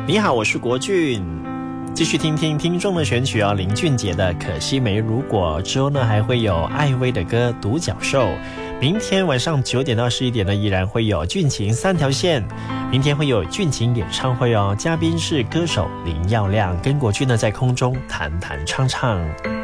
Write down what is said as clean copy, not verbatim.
你好，我是国俊，继续听听听众的选曲哦。林俊杰的《可惜没如果》之后呢，还会有艾薇的歌《独角兽》。明天晚上9点到11点呢，依然会有俊情3条线。明天会有俊情演唱会哦，嘉宾是歌手林耀亮，跟国俊呢在空中弹弹唱唱。